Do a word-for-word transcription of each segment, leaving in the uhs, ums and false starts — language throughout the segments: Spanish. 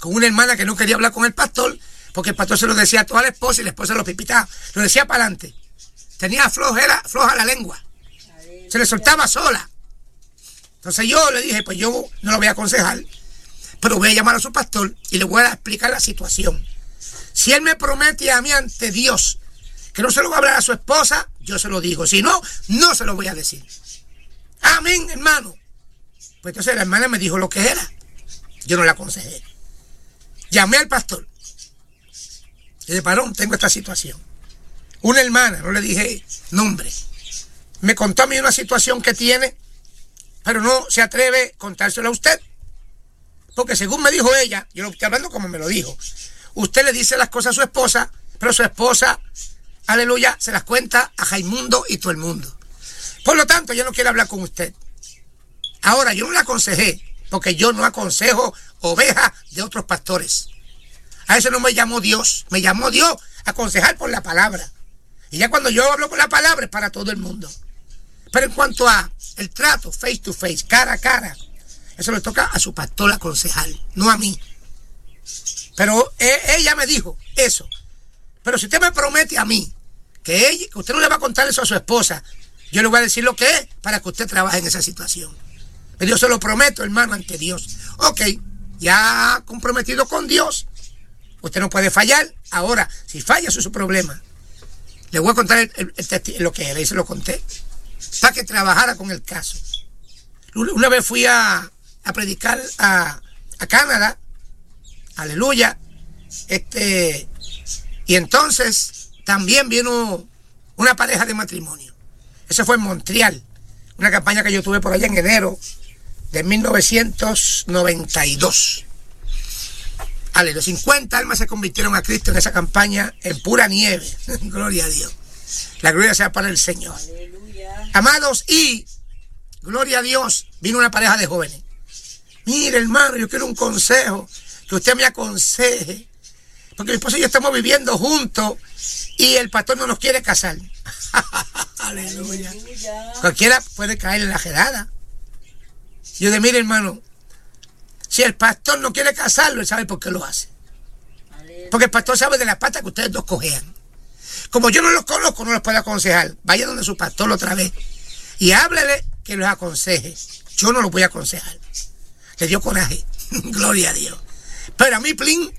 con una hermana que no quería hablar con el pastor, porque el pastor se lo decía a toda la esposa y la esposa lo pipitaba. Lo decía para adelante. Tenía flojera, floja la lengua. Se le soltaba sola. Entonces yo le dije, pues yo no lo voy a aconsejar, pero voy a llamar a su pastor y le voy a explicar la situación. Si él me promete a mí ante Dios que no se lo va a hablar a su esposa, yo se lo digo. Si no, no se lo voy a decir. Amén, hermano. Pues entonces la hermana me dijo lo que era. Yo no la aconsejé. Llamé al pastor. Le dije, varón, tengo esta situación. Una hermana, no le dije nombre, me contó a mí una situación que tiene, pero no se atreve a contárselo a usted. Porque según me dijo ella, yo lo estoy hablando como me lo dijo, usted le dice las cosas a su esposa, pero su esposa, aleluya, se las cuenta a Jaimundo y todo el mundo. Por lo tanto, yo no quiero hablar con usted. Ahora, yo no la aconsejé, porque yo no aconsejo ovejas de otros pastores. A eso no me llamó Dios, me llamó Dios a aconsejar por la palabra. Y ya cuando yo hablo por la palabra es para todo el mundo. Pero en cuanto a el trato face to face, cara a cara, eso le toca a su pastor aconsejar, no a mí. Pero ella me dijo eso. Pero si usted me promete a mí que, ella, que usted no le va a contar eso a su esposa, yo le voy a decir lo que es para que usted trabaje en esa situación. Pero yo se lo prometo, hermano, ante Dios. Ok, ya comprometido con Dios, usted no puede fallar. Ahora, si falla, eso es su problema. Le voy a contar el, el, el, lo que él, y se lo conté, para que trabajara con el caso. Una vez fui a, a predicar a, a Canadá, aleluya, este, y entonces también vino una pareja de matrimonio. Eso fue en Montreal, una campaña que yo tuve por allá en enero de mil novecientos noventa y dos. Ale, los cincuenta almas se convirtieron a Cristo en esa campaña en pura nieve. Gloria a Dios. La gloria sea para el Señor. Aleluya. Amados, y gloria a Dios, vino una pareja de jóvenes. Mire, hermano, yo quiero un consejo, que usted me aconseje, porque mi esposo y yo estamos viviendo juntos y el pastor no nos quiere casar. Aleluya. Aleluya. Cualquiera puede caer en la jedada. Yo de mire, hermano, si el pastor no quiere casarlo, él sabe por qué lo hace. Porque el pastor sabe de las patas que ustedes dos cojean. Como yo no los conozco, no los puedo aconsejar. Vaya donde su pastor otra vez y háblele que los aconseje. Yo no los voy a aconsejar. Le dio coraje. Gloria a Dios. Pero a mí, plin,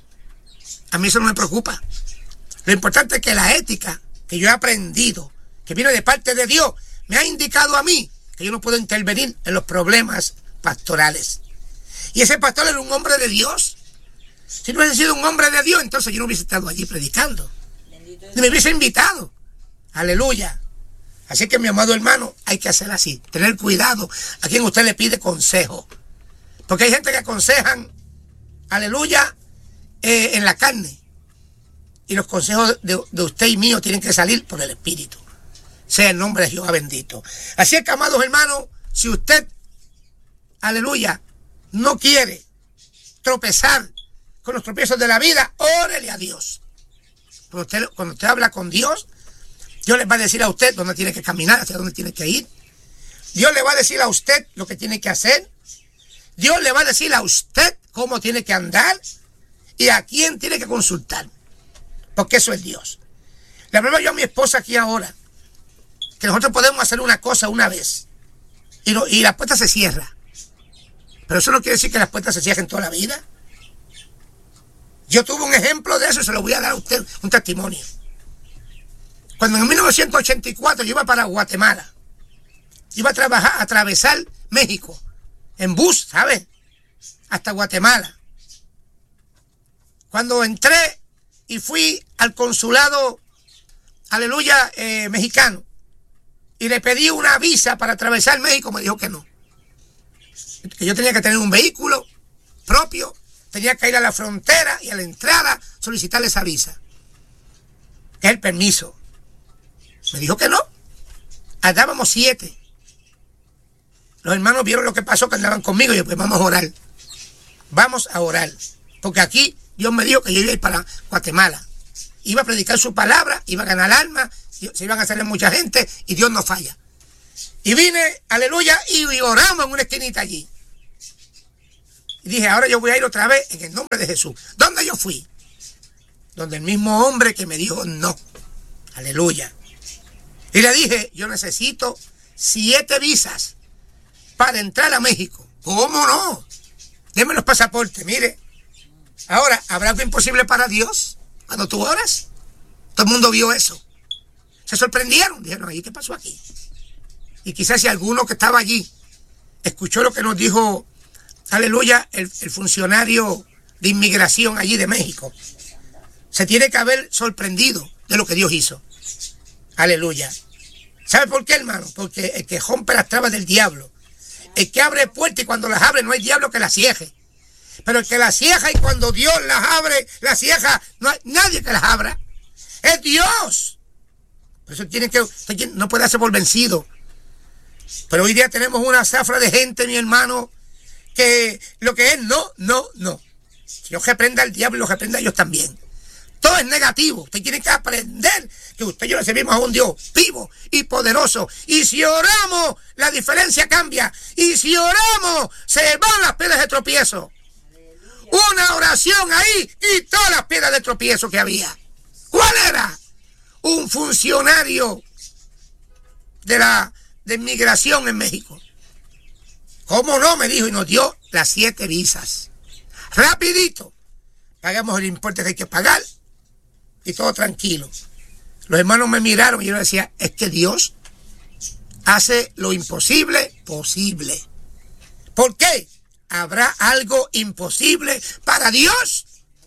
a mí eso no me preocupa. Lo importante es que la ética que yo he aprendido, que viene de parte de Dios, me ha indicado a mí que yo no puedo intervenir en los problemas pastorales. Y ese pastor era un hombre de Dios. Si no hubiese sido un hombre de Dios, entonces yo no hubiese estado allí predicando. Ni me hubiese invitado. Aleluya. Así que, mi amado hermano, hay que hacer así. Tener cuidado a quien usted le pide consejo. Porque hay gente que aconsejan, aleluya, eh, en la carne. Y los consejos de, de usted y mío tienen que salir por el Espíritu. Sea el nombre de Jehová bendito. Así es que, amados hermanos, si usted, aleluya, no quiere tropezar con los tropiezos de la vida, órele a Dios. Cuando usted, cuando usted habla con Dios, Dios le va a decir a usted dónde tiene que caminar, hacia dónde tiene que ir. Dios le va a decir a usted lo que tiene que hacer. Dios le va a decir a usted cómo tiene que andar y a quién tiene que consultar. Porque eso es Dios. Le hablo yo a mi esposa aquí ahora, que nosotros podemos hacer una cosa una vez y, no, y la puerta se cierra. Pero eso no quiere decir que las puertas se cierren toda la vida. Yo tuve un ejemplo de eso y se lo voy a dar a usted, un testimonio. Cuando en mil novecientos ochenta y cuatro yo iba para Guatemala, iba a trabajar, a atravesar México, en bus, ¿sabes? Hasta Guatemala. Cuando entré y fui al consulado, aleluya, eh, mexicano, y le pedí una visa para atravesar México, me dijo que no. Que yo tenía que tener un vehículo propio, tenía que ir a la frontera y a la entrada solicitarle esa visa, que es el permiso. Me dijo que no. Andábamos siete. Los hermanos vieron lo que pasó, que andaban conmigo, y yo, pues vamos a orar. Vamos a orar. Porque aquí Dios me dijo que yo iba a ir para Guatemala. Iba a predicar su palabra, iba a ganar almas, se iban a hacerle mucha gente, y Dios no falla. Y vine, aleluya, y oramos en una esquinita allí. Y dije, ahora yo voy a ir otra vez en el nombre de Jesús. ¿Dónde yo fui? Donde el mismo hombre que me dijo no. Aleluya. Y le dije, yo necesito siete visas para entrar a México. ¿Cómo no? Deme los pasaportes, mire. Ahora, ¿habrá algo imposible para Dios cuando tú oras? Todo el mundo vio eso. Se sorprendieron. Dijeron, ¿y qué pasó aquí? Y quizás si alguno que estaba allí escuchó lo que nos dijo, aleluya, el, el funcionario de inmigración allí de México, se tiene que haber sorprendido de lo que Dios hizo. Aleluya. ¿Sabe por qué, hermano? Porque el que rompe las trabas del diablo, el que abre puertas y cuando las abre no hay diablo que las cierre. Pero el que las cierra y cuando Dios las abre, las cierra, no hay nadie que las abra. Es Dios. Por eso tienen que, no puede darse por vencido. Pero hoy día tenemos una zafra de gente, mi hermano, que lo que es no, no, no. Dios reprenda al diablo y lo reprenda a ellos también. Todo es negativo. Usted tiene que aprender que usted y yo le servimos a un Dios vivo y poderoso. Y si oramos, la diferencia cambia. Y si oramos, se van las piedras de tropiezo. Una oración ahí y todas las piedras de tropiezo que había. ¿Cuál era? Un funcionario de la de inmigración en México. ¿Cómo no? Me dijo y nos dio las siete visas. Rapidito. Pagamos el importe que hay que pagar y todo tranquilo. Los hermanos me miraron y yo les decía, es que Dios hace lo imposible posible. ¿Por qué? ¿Habrá algo imposible para Dios?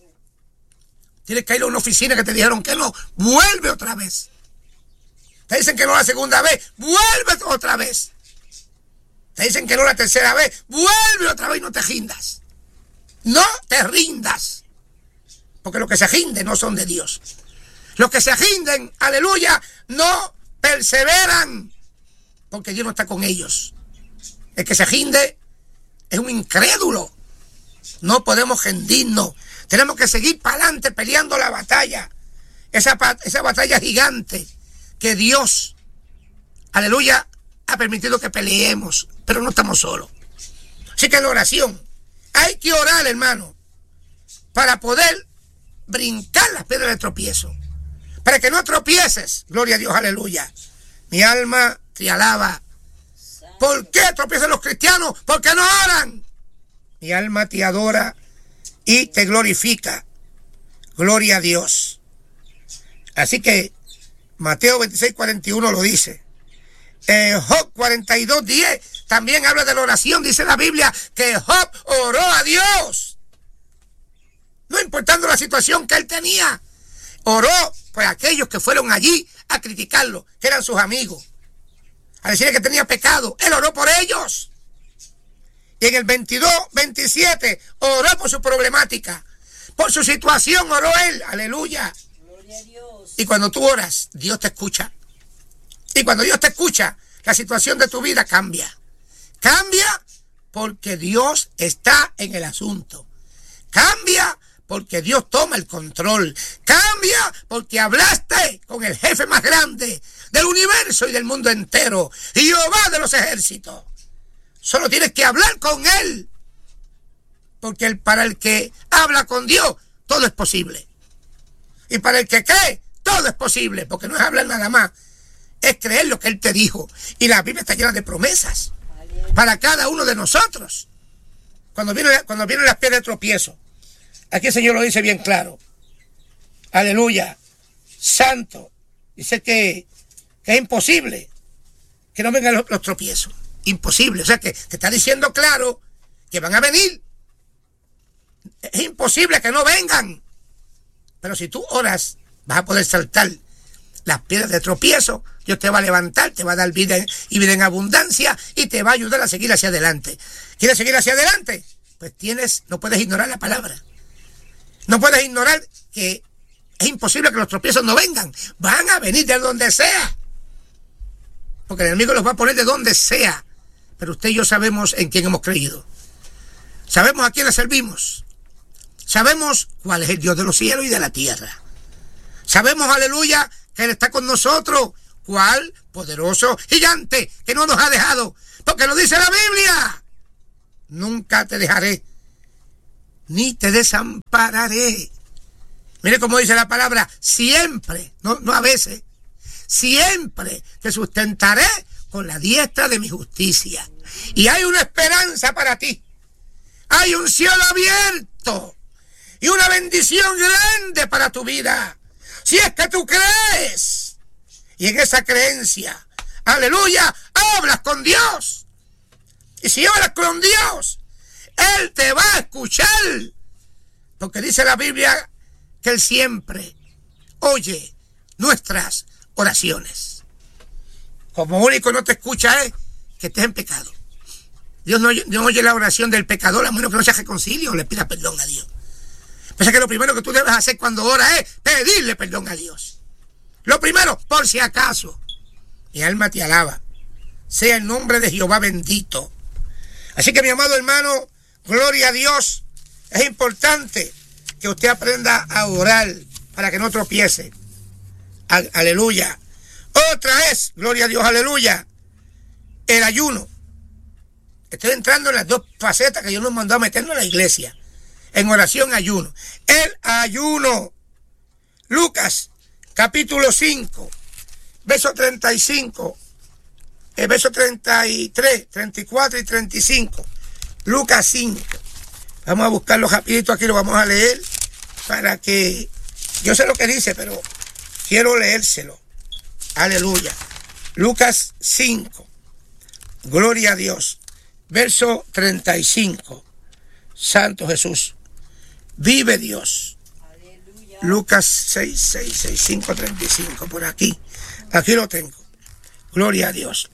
Tienes que ir a una oficina que te dijeron que no. Vuelve otra vez. Te dicen que no la segunda vez. Vuelve otra vez. Te dicen que no la tercera vez. Vuelve otra vez y no te rindas. No te rindas. Porque los que se rinden no son de Dios. Los que se rinden, aleluya, no perseveran. Porque Dios no está con ellos. El que se rinde es un incrédulo. No podemos rendirnos. Tenemos que seguir para adelante peleando la batalla. Esa, esa batalla gigante que Dios, aleluya, ha permitido que peleemos. Pero no estamos solos. Así que en la oración hay que orar, hermano, para poder brincar las piedras de tropiezo. Para que no tropieces. Gloria a Dios, aleluya. Mi alma te alaba. ¿Por qué tropiezan los cristianos? Porque no oran. Mi alma te adora y te glorifica. Gloria a Dios. Así que Mateo veintiséis, cuarenta y uno lo dice. Eh, Job cuarenta y dos, diez también habla de la oración. Dice la Biblia que Job oró a Dios. No importando la situación que él tenía. Oró por aquellos que fueron allí a criticarlo, que eran sus amigos. A decirle que tenía pecado. Él oró por ellos. Y en el veintidós, veintisiete, oró por su problemática. Por su situación oró él. Aleluya. Gloria a Dios. Y cuando tú oras, Dios te escucha. Y cuando Dios te escucha, la situación de tu vida cambia. Cambia porque Dios está en el asunto. Cambia porque Dios toma el control. Cambia porque hablaste con el jefe más grande del universo y del mundo entero, Jehová de los ejércitos. Solo tienes que hablar con él. Porque el, para el que habla con Dios, todo es posible. Y para el que cree, todo es posible. Porque no es hablar nada más, es creer lo que él te dijo. Y la Biblia está llena de promesas para cada uno de nosotros. Cuando vienen, cuando vienen las piedras de tropiezo, aquí el Señor lo dice bien claro. Aleluya. Santo. Dice que, que es imposible que no vengan los, los tropiezos. Imposible. O sea que te está diciendo claro que van a venir. Es imposible que no vengan. Pero si tú oras, vas a poder saltar las piedras de tropiezo. Dios te va a levantar, te va a dar vida y vida en abundancia y te va a ayudar a seguir hacia adelante. ¿Quieres seguir hacia adelante? Pues tienes, no puedes ignorar la palabra. No puedes ignorar que es imposible que los tropiezos no vengan. Van a venir de donde sea. Porque el enemigo los va a poner de donde sea. Pero usted y yo sabemos en quién hemos creído. Sabemos a quién le servimos. Sabemos cuál es el Dios de los cielos y de la tierra. Sabemos, aleluya, que Él está con nosotros. ¿Cuál? Poderoso gigante que no nos ha dejado. Porque lo dice la Biblia. Nunca te dejaré ni te desampararé. Mire cómo dice la palabra, siempre, no, no a veces, siempre te sustentaré con la diestra de mi justicia. Y hay una esperanza para ti. Hay un cielo abierto y una bendición grande para tu vida. Si es que tú crees, y en esa creencia, aleluya, hablas con Dios. Y si hablas con Dios, Él te va a escuchar. Porque dice la Biblia que Él siempre oye nuestras oraciones. Como único no te escucha es que estés en pecado. Dios no, no oye la oración del pecador, a menos que no se reconcilie o le pida perdón a Dios. Pasa que lo primero que tú debes hacer cuando oras es pedirle perdón a Dios. Lo primero, por si acaso. Mi alma te alaba. Sea el nombre de Jehová bendito. Así que, mi amado hermano, gloria a Dios. Es importante que usted aprenda a orar para que no tropiece. Aleluya. Otra es, gloria a Dios, aleluya, el ayuno. Estoy entrando en las dos facetas que Dios nos mandó a meternos en la iglesia. En oración, ayuno. El ayuno. Lucas, capítulo cinco, verso treinta y cinco, el verso treinta y tres, treinta y cuatro y treinta y cinco. Lucas cinco. Vamos a buscarlo rapidito aquí, lo vamos a leer para que... Yo sé lo que dice, pero quiero leérselo. Aleluya. Lucas cinco. Gloria a Dios. Verso treinta y cinco. Santo Jesús. Vive Dios. Aleluya. Lucas seis, seis, seis, cinco, treinta y cinco. Por aquí. Aquí lo tengo. Gloria a Dios.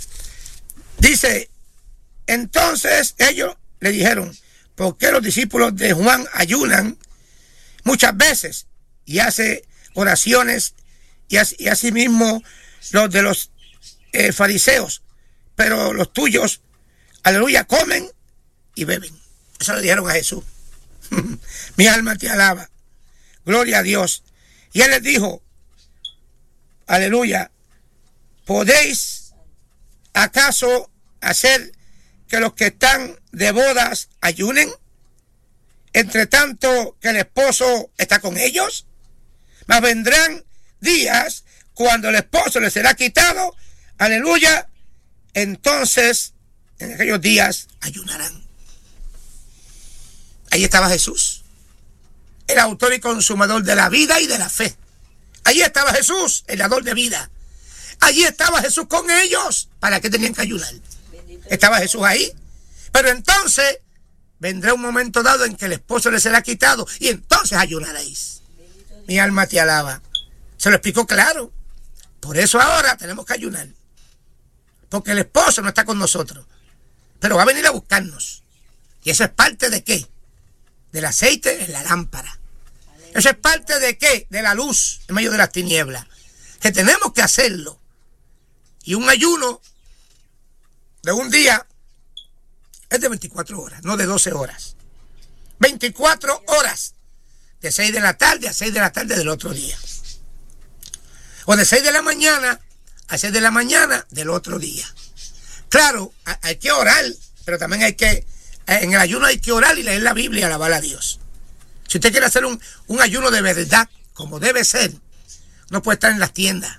Dice, entonces ellos le dijeron, ¿por qué los discípulos de Juan ayunan muchas veces y hace oraciones y, así, y asimismo los de los eh, fariseos, pero los tuyos, aleluya, comen y beben? Eso le dijeron a Jesús. Mi alma te alaba. Gloria a Dios. Y él les dijo, aleluya, ¿podéis acaso hacer que los que están de bodas ayunen, entre tanto que el esposo está con ellos? Mas vendrán días cuando el esposo les será quitado, aleluya, entonces en aquellos días ayunarán. Ahí estaba Jesús, el autor y consumador de la vida y de la fe. Allí estaba Jesús, el dador de vida. Allí estaba Jesús con ellos. ¿Para qué tenían que ayudar? Estaba Jesús ahí. Pero entonces vendrá un momento dado en que el esposo les será quitado y entonces ayunaréis. Mi alma te alaba. Se lo explicó claro. Por eso ahora tenemos que ayunar. Porque el esposo no está con nosotros. Pero va a venir a buscarnos. ¿Y eso es parte de qué? Del aceite en la lámpara. Eso es parte de qué? De la luz en medio de las tinieblas. Que tenemos que hacerlo. Y un ayuno de un día es de veinticuatro horas, no de doce horas. veinticuatro horas. De seis de la tarde a seis de la tarde del otro día. O de seis de la mañana a seis de la mañana del otro día. Claro, hay que orar, pero también hay que, en el ayuno hay que orar y leer la Biblia y alabar a Dios. Si usted quiere hacer un, un ayuno de verdad, como debe ser, no puede estar en las tiendas.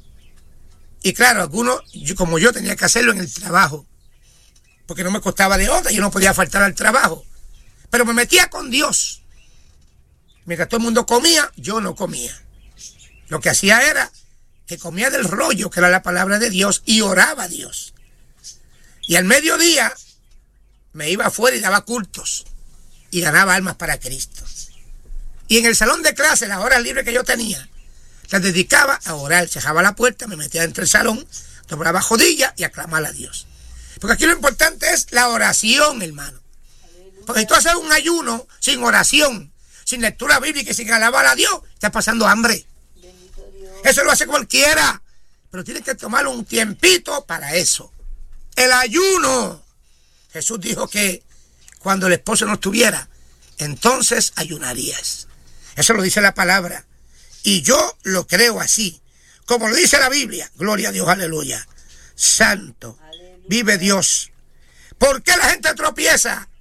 Y claro, algunos, yo, como yo, tenía que hacerlo en el trabajo, porque no me costaba de otra, yo no podía faltar al trabajo. Pero me metía con Dios. Mientras todo el mundo comía, yo no comía. Lo que hacía era que comía del rollo, que era la palabra de Dios, y oraba a Dios. Y al mediodía me iba afuera y daba cultos y ganaba almas para Cristo. Y en el salón de clase, las horas libres que yo tenía, las dedicaba a orar. Cerraba la puerta, me metía dentro del salón, doblaba rodillas y a clamar a Dios. Porque aquí lo importante es la oración, hermano. Porque si tú haces un ayuno sin oración, sin lectura bíblica y sin alabar a Dios, estás pasando hambre. Eso lo hace cualquiera. Pero tienes que tomar un tiempito para eso. El ayuno. Jesús dijo que cuando el esposo no estuviera, entonces ayunarías. Eso lo dice la palabra. Y yo lo creo así. Como lo dice la Biblia. Gloria a Dios, aleluya. Santo. Aleluya. Vive Dios. ¿Por qué la gente tropieza?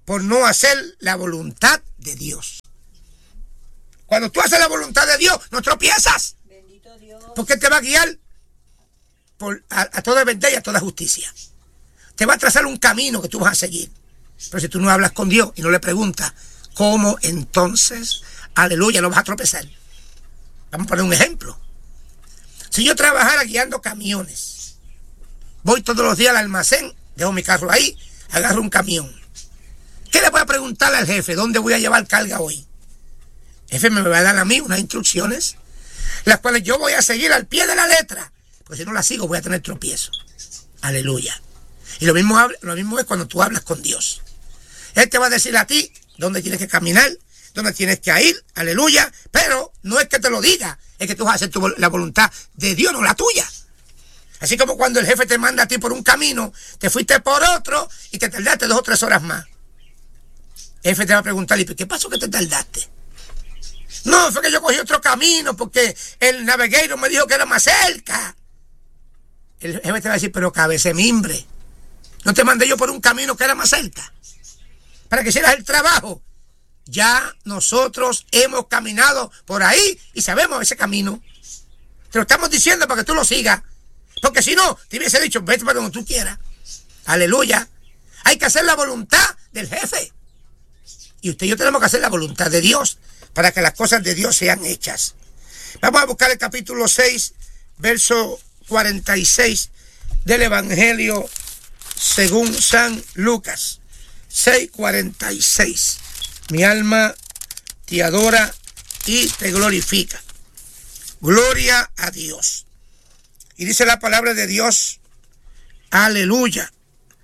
por no hacer la voluntad de Dios. Cuando tú haces la voluntad de Dios, no tropiezas. Bendito Dios. Porque Él te va a guiar por, a, a toda verdad y a toda justicia. Te va a trazar un camino que tú vas a seguir. Pero si tú no hablas con Dios y no le preguntas, ¿cómo entonces, aleluya, no vas a tropezar? Vamos a poner un ejemplo. Si yo trabajara guiando camiones, voy todos los días al almacén, dejo mi carro ahí, agarro un camión. ¿Qué le voy a preguntar al jefe? ¿Dónde voy a llevar carga hoy? El jefe me va a dar a mí unas instrucciones, las cuales yo voy a seguir al pie de la letra, porque si no las sigo voy a tener tropiezo. Aleluya. Y lo mismo, lo mismo es cuando tú hablas con Dios. Él te va a decir a ti dónde tienes que caminar, dónde tienes que ir, aleluya, pero no es que te lo diga, es que tú vas a hacer tu, la voluntad de Dios, no la tuya. Así como cuando el jefe te manda a ti por un camino, te fuiste por otro y te tardaste dos o tres horas más. El jefe te va a preguntar, ¿y qué pasó que te tardaste? No, fue que yo cogí otro camino porque el navigator me dijo que era más cerca. El jefe te va a decir, pero cabecemimbre, ¿no te mandé yo por un camino que era más cerca? Para que hicieras el trabajo. Ya nosotros hemos caminado por ahí y sabemos ese camino. Te lo estamos diciendo para que tú lo sigas. Porque si no, te hubiese dicho, vete para donde tú quieras. Aleluya. Hay que hacer la voluntad del jefe. Y usted y yo tenemos que hacer la voluntad de Dios para que las cosas de Dios sean hechas. Vamos a buscar el capítulo seis, verso cuarenta y seis del Evangelio según San Lucas. seis cuarenta y seis. Mi alma te adora y te glorifica. Gloria a Dios. Y dice la palabra de Dios, aleluya,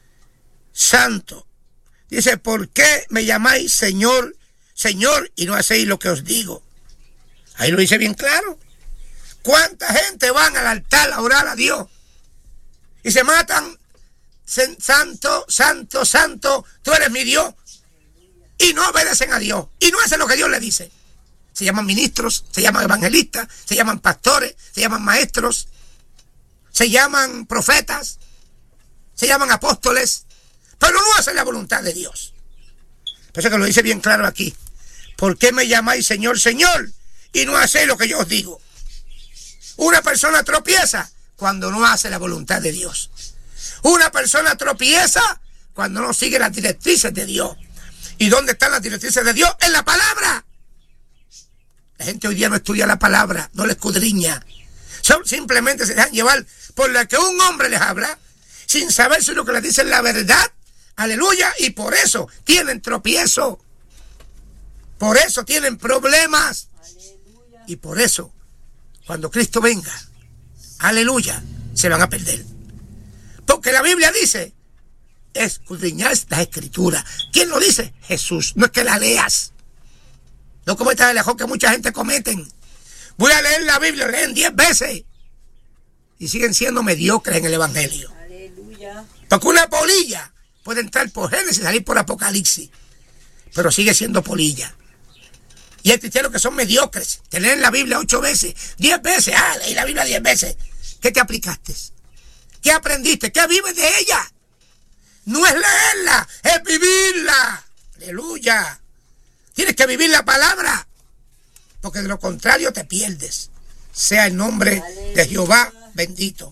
santo. Dice, ¿por qué me llamáis Señor, Señor, y no hacéis lo que os digo? Ahí lo dice bien claro. ¿Cuánta gente van al altar a orar a Dios? Y se matan, santo, santo, santo, tú eres mi Dios. Y no obedecen a Dios. Y no hacen lo que Dios le dice. Se llaman ministros, se llaman evangelistas, se llaman pastores, se llaman maestros, se llaman profetas, se llaman apóstoles, pero no hacen la voluntad de Dios. Por eso que lo dice bien claro aquí. ¿Por qué me llamáis Señor, Señor, y no hacéis lo que yo os digo? Una persona tropieza cuando no hace la voluntad de Dios. Una persona tropieza cuando no sigue las directrices de Dios. ¿Y dónde están las directrices de Dios? En la palabra. La gente hoy día no estudia la palabra, no la escudriña. Simplemente se dejan llevar por lo que un hombre les habla, sin saber si lo que les dice es la verdad. Aleluya. Y por eso tienen tropiezo. Por eso tienen problemas. Aleluya. Y por eso, cuando Cristo venga, aleluya, se van a perder. Porque la Biblia dice, escudriñar las escrituras. ¿Quién lo dice? Jesús. No es que la leas. No como esta error que mucha gente cometen. Voy a leer la Biblia, leen diez veces. Y siguen siendo mediocres en el Evangelio. Aleluya. Porque una polilla puede entrar por Génesis y salir por Apocalipsis. Pero sigue siendo polilla. Y hay cristianos que son mediocres. Te leen la Biblia ocho veces, diez veces. Ah, leí la Biblia diez veces. ¿Qué te aplicaste? ¿Qué aprendiste? ¿Qué vives de ella? No es leerla, es vivirla. Aleluya. Tienes que vivir la palabra, porque de lo contrario te pierdes. Sea el nombre Aleluya. De Jehová bendito.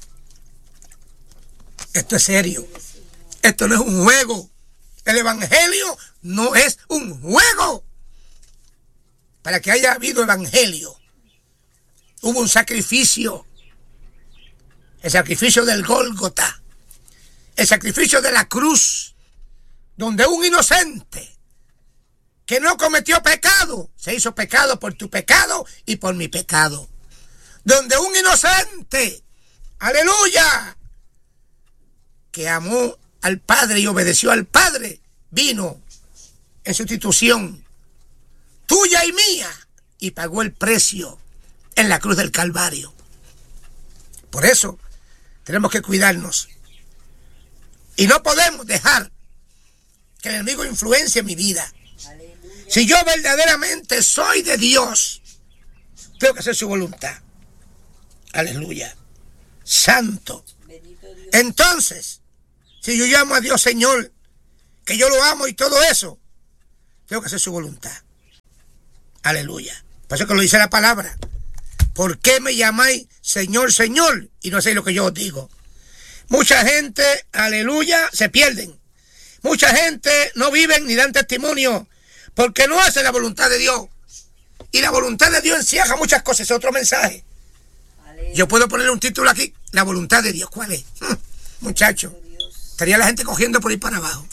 Esto es serio. Esto no es un juego. El Evangelio no es un juego. Para que haya habido Evangelio, hubo un sacrificio. El sacrificio del Gólgota. El sacrificio de la cruz, donde un inocente que no cometió pecado, se hizo pecado por tu pecado y por mi pecado. Donde un inocente, aleluya, que amó al Padre y obedeció al Padre, vino en sustitución tuya y mía y pagó el precio en la cruz del Calvario. Por eso tenemos que cuidarnos. Y no podemos dejar que el enemigo influencie mi vida. Aleluya. Si yo verdaderamente soy de Dios, tengo que hacer su voluntad. Aleluya. Santo. Entonces, si yo llamo a Dios Señor, aunque yo lo amo y todo eso, tengo que hacer su voluntad. Aleluya. Por eso que lo dice la palabra. ¿Por qué me llamáis Señor, Señor y no hacéis lo que yo os digo? Mucha gente, aleluya, se pierden. Mucha gente no viven ni dan testimonio porque no hacen la voluntad de Dios. Y la voluntad de Dios encierra muchas cosas. Es otro mensaje. Aleluya. Yo puedo ponerle un título aquí. La voluntad de Dios. ¿Cuál es? Hmm, muchacho. Estaría la gente cogiendo por ahí para abajo.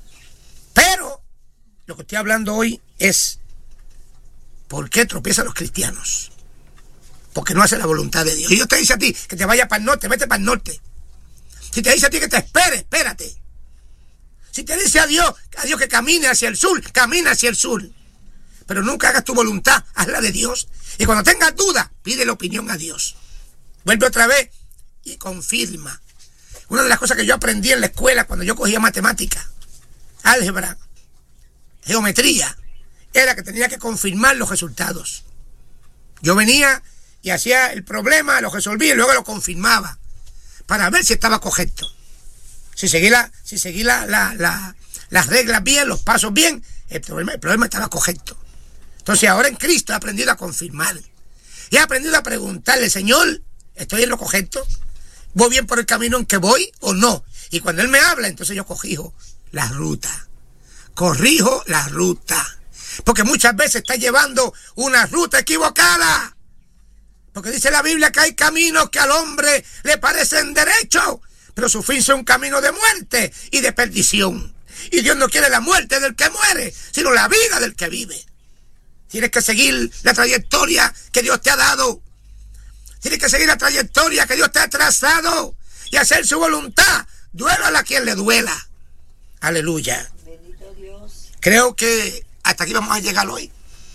Pero lo que estoy hablando hoy es ¿por qué tropiezan los cristianos? Porque no hacen la voluntad de Dios. Y Dios te dice a ti que te vayas para el norte, vete para el norte. Si te dice a ti que te espere, espérate. Si te dice a Dios, a Dios que camine hacia el sur, camina hacia el sur. Pero nunca hagas tu voluntad, hazla de Dios. Y cuando tengas duda, pide la opinión a Dios. Vuelve otra vez y confirma. Una de las cosas que yo aprendí en la escuela cuando yo cogía matemática, álgebra, geometría, era que tenía que confirmar los resultados. Yo venía y hacía el problema, lo resolvía y luego lo confirmaba para ver si estaba correcto. Si seguí, la, si seguí la, la, la, las reglas bien, los pasos bien, el problema, el problema estaba correcto. Entonces ahora en Cristo he aprendido a confirmar. Y he aprendido a preguntarle, Señor, ¿estoy en lo correcto? ¿Voy bien por el camino en que voy o no? Y cuando Él me habla, entonces yo corrijo la ruta. Corrijo la ruta. Porque muchas veces está llevando una ruta equivocada. Porque dice la Biblia que hay caminos que al hombre le parecen derechos, pero su fin es un camino de muerte y de perdición. Y Dios no quiere la muerte del que muere, sino la vida del que vive. Tienes que seguir la trayectoria que Dios te ha dado. Tienes que seguir la trayectoria que Dios te ha trazado y hacer su voluntad. Duélala a quien le duela. Aleluya. Bendito Dios. Creo que hasta aquí vamos a llegar hoy.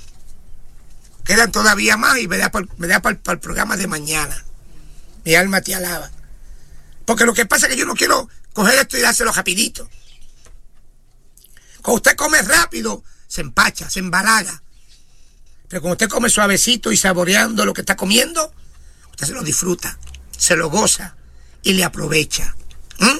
Quedan todavía más y me da para, me da para, para el programa de mañana. Mi alma te alaba. Porque lo que pasa es que yo no quiero coger esto y dárselo rapidito. Cuando usted come rápido, se empacha, se embalaga. Pero cuando usted come suavecito y saboreando lo que está comiendo, usted se lo disfruta, se lo goza y le aprovecha. ¿Mm?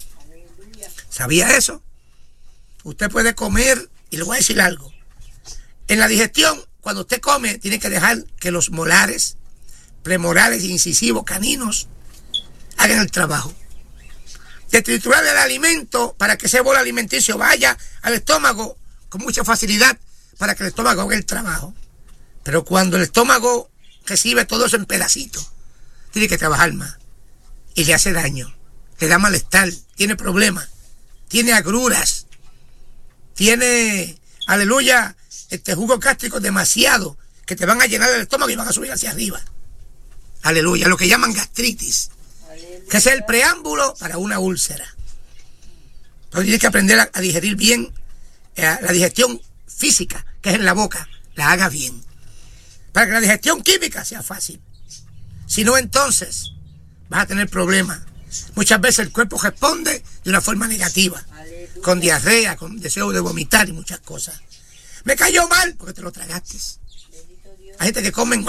¿Sabía eso? Usted puede comer, y le voy a decir algo. En la digestión, cuando usted come, tiene que dejar que los molares, premolares, incisivos, caninos, hagan el trabajo de triturar el alimento para que ese bolo alimenticio vaya al estómago con mucha facilidad para que el estómago haga el trabajo. Pero cuando el estómago recibe todo eso en pedacitos, tiene que trabajar más y le hace daño, le da malestar, tiene problemas, tiene agruras, tiene, aleluya, este jugo gástrico demasiado que te van a llenar el estómago y van a subir hacia arriba. Aleluya, lo que llaman gastritis, que es el preámbulo para una úlcera. Entonces tienes que aprender a, a digerir bien, eh, la digestión física, que es en la boca, la haga bien, para que la digestión química sea fácil. Si no, entonces vas a tener problemas. Muchas veces el cuerpo responde de una forma negativa, aleluya, con diarrea, con deseo de vomitar y muchas cosas. Me cayó mal porque te lo tragaste. Hay gente que comen,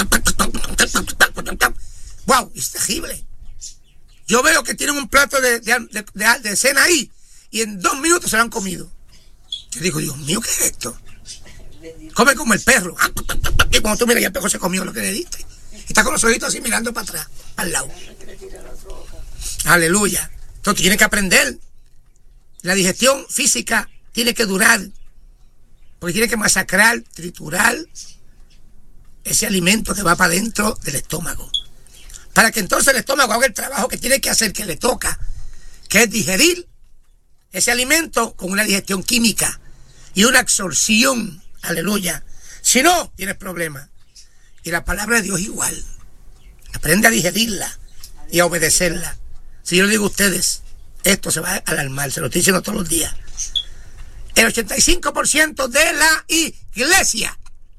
wow, es terrible. Yo veo que tienen un plato de, de, de, de, de cena ahí y en dos minutos se lo han comido. Yo digo, Dios mío, ¿qué es esto? Come como el perro. Y cuando tú miras, ya el perro se comió lo que le diste. Y está con los ojitos así mirando para atrás, al lado. Aleluya. Entonces tienes que aprender. La digestión física tiene que durar. Porque tiene que masacrar, triturar ese alimento que va para adentro del estómago. Para que entonces el estómago haga el trabajo que tiene que hacer, que le toca, que es digerir ese alimento con una digestión química y una absorción. Aleluya. Si no, tienes problemas. Y la palabra de Dios igual. Aprende a digerirla y a obedecerla. Si yo le digo a ustedes, esto se va a alarmar, se lo estoy diciendo todos los días. El ochenta y cinco por ciento de la iglesia,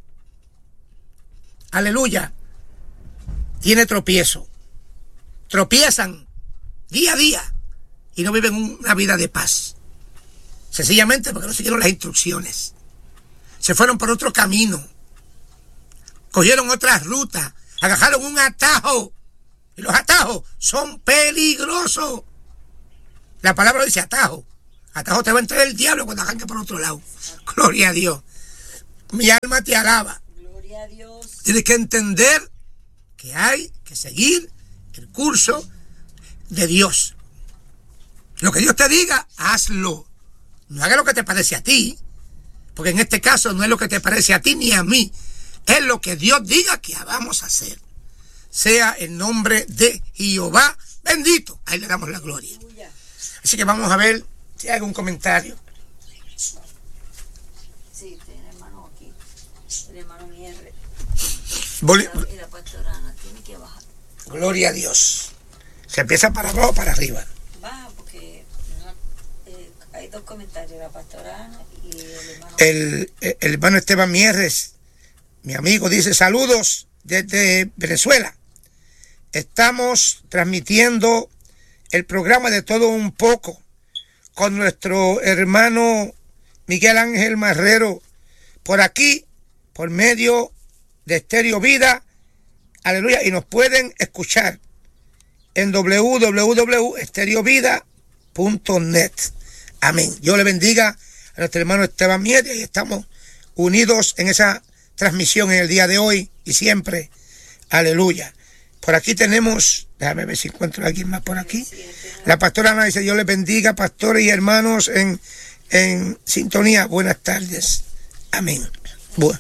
aleluya, tiene tropiezo. Tropiezan día a día y no viven una vida de paz. Sencillamente porque no siguieron las instrucciones. Se fueron por otro camino. Cogieron otras rutas. Agarraron un atajo. Y los atajos son peligrosos. La palabra dice atajo. Atajo te va a entrar el diablo cuando arranque por otro lado. Gloria a Dios. Mi alma te alaba. Gloria a Dios. Tienes que entender que hay que seguir el curso de Dios. Lo que Dios te diga, hazlo. No hagas lo que te parece a ti, porque en este caso no es lo que te parece a ti ni a mí, es lo que Dios diga que vamos a hacer. Sea el nombre de Jehová bendito. Ahí le damos la gloria. Así que vamos a ver si hay algún comentario. Sí, tiene el hermano aquí, el hermano Mierre. Boli- Y la pastora Ana tiene que bajar. Gloria a Dios. Se empieza para abajo o para arriba. Baja porque no, eh, hay dos comentarios, la pastora Ana y el hermano. El, el, el hermano Esteban Mierres, mi amigo, dice: saludos desde Venezuela. Estamos transmitiendo el programa de todo un poco con nuestro hermano Miguel Ángel Marrero por aquí, por medio de Estéreo Vida. Aleluya. Y nos pueden escuchar en doble u doble u doble u punto estéreo vida punto net. Amén. Dios le bendiga a nuestro hermano Esteban Mierres y estamos unidos en esa transmisión en el día de hoy y siempre. Aleluya. Por aquí tenemos, déjame ver si encuentro a alguien más por aquí. La pastora Ana dice: Dios les bendiga, pastores y hermanos en, en sintonía. Buenas tardes. Amén. Bueno.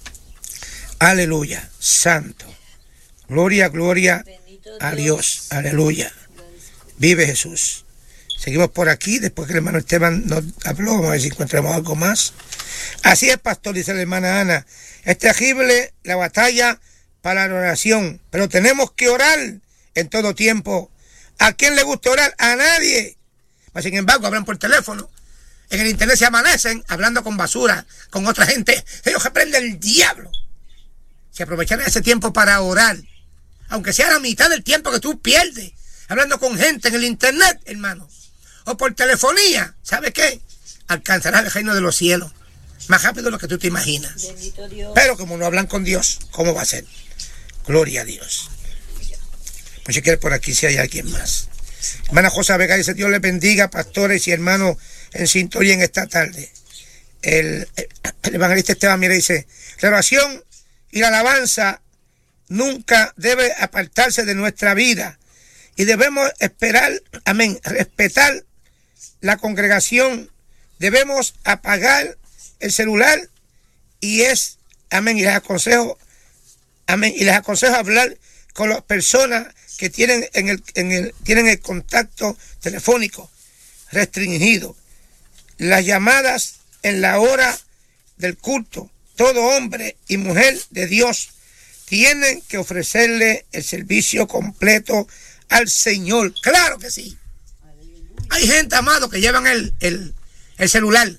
Aleluya. Santo. Gloria, gloria a Dios. Aleluya. Vive Jesús. Seguimos por aquí, después que el hermano Esteban nos habló, vamos a ver si encontramos algo más. Así es, pastor, dice la hermana Ana. Es terrible la batalla para la oración, pero tenemos que orar en todo tiempo. ¿A quién le gusta orar? A nadie. Mas, sin embargo, hablan por teléfono. En el internet se amanecen hablando con basura, con otra gente. Ellos reprenden el diablo. Si aprovecharan ese tiempo para orar, aunque sea la mitad del tiempo que tú pierdes hablando con gente en el internet, hermano, o por telefonía, ¿sabes qué? Alcanzarás el reino de los cielos más rápido de lo que tú te imaginas. Bendito Dios. Pero como no hablan con Dios, ¿cómo va a ser? Gloria a Dios. Pues si quiere por aquí si hay alguien más. Hermana Josa Vega dice: Dios les bendiga, pastores y hermanos en sintonía en esta tarde. El, el, el evangelista Esteban Mira dice: la oración y la alabanza nunca debe apartarse de nuestra vida y debemos esperar, amén, respetar la congregación. Debemos apagar el celular y es, amén, y les aconsejo, amén, y les aconsejo hablar con las personas que tienen en el, en el, tienen el contacto telefónico restringido. Las llamadas en la hora del culto, todo hombre y mujer de Dios tienen que ofrecerle el servicio completo al Señor. Claro que sí. Hay gente, amado, que llevan el, el, el celular.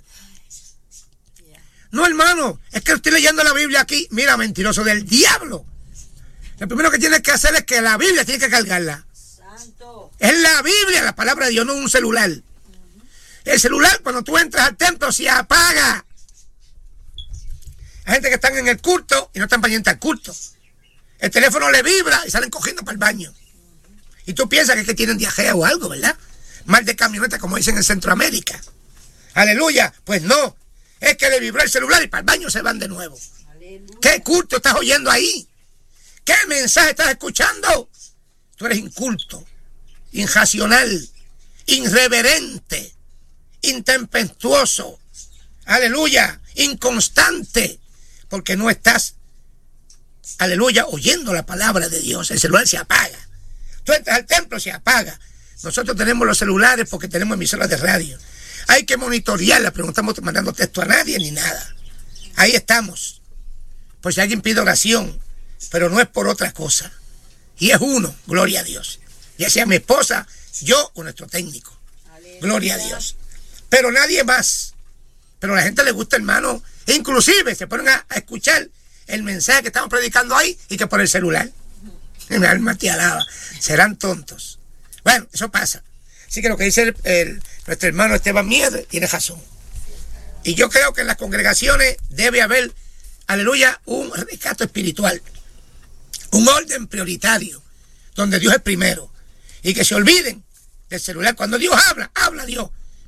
No, hermano, es que estoy leyendo la Biblia aquí. Mira, mentiroso del diablo. Lo primero que tienes que hacer es que la Biblia tiene que cargarla. Santo. Es la Biblia, la palabra de Dios, no un celular. Uh-huh. El celular, cuando tú entras al templo, se apaga. Hay gente que están en el culto y no están pendientes al culto. El teléfono le vibra y salen cogiendo para el baño. Uh-huh. Y tú piensas que es que tienen diarrea o algo, ¿verdad? Mal de camioneta, como dicen en Centroamérica. Aleluya. Pues no. Es que le vibró el celular y para el baño se van de nuevo. Aleluya. ¿Qué culto estás oyendo ahí? ¿Qué mensaje estás escuchando? Tú eres inculto, irracional, irreverente, intempestuoso, aleluya, inconstante, porque no estás, aleluya, oyendo la palabra de Dios. El celular se apaga. Tú entras al templo, se apaga. Nosotros tenemos los celulares porque tenemos emisoras de radio. Hay que monitorearla, pero no estamos mandando texto a nadie ni nada. Ahí estamos. Pues si alguien pide oración, pero no es por otra cosa. Y es uno, gloria a Dios. Ya sea mi esposa, yo o nuestro técnico. Aleluya. Gloria a Dios. Pero nadie más. Pero a la gente le gusta, hermano. E inclusive se ponen a, a escuchar el mensaje que estamos predicando ahí y que por el celular. Mi alma te alaba. Serán tontos. Bueno, eso pasa. Así que lo que dice el, el, nuestro hermano Esteban Mierres tiene razón. Y yo creo que en las congregaciones debe haber, aleluya, un rescate espiritual. Un orden prioritario, donde Dios es primero. Y que se olviden del celular. Cuando Dios habla, habla Dios.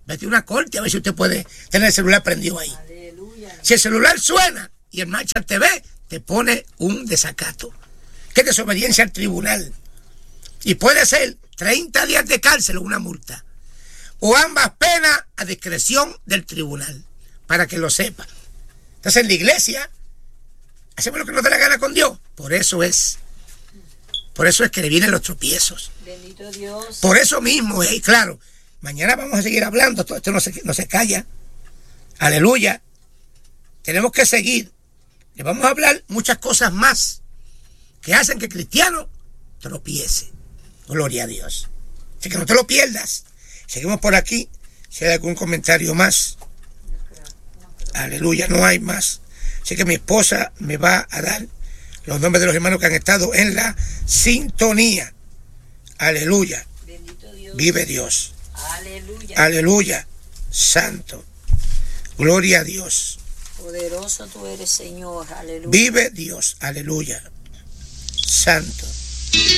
Mete una corte a ver si usted puede tener el celular prendido ahí. Aleluya. Si el celular suena y el marcha T V te pone un desacato, que es desobediencia al tribunal. Y puede ser treinta días de cárcel o una multa. O ambas penas a discreción del tribunal, para que lo sepa. Entonces en la iglesia hacemos lo que nos da la gana con Dios. Por eso es. Por eso es que le vienen los tropiezos. Bendito Dios. Por eso mismo, y eh, claro, mañana vamos a seguir hablando, todo esto no se, no se calla. Aleluya. Tenemos que seguir. Le vamos a hablar muchas cosas más que hacen que el cristiano tropiece. Gloria a Dios. Así que no te lo pierdas. Seguimos por aquí. Si hay algún comentario más. Aleluya, no hay más. Así que mi esposa me va a dar los nombres de los hermanos que han estado en la sintonía. Aleluya. Bendito Dios. Vive Dios. Aleluya. Aleluya. Santo. Gloria a Dios. Poderoso tú eres, Señor. Aleluya. Vive Dios. Aleluya. Santo.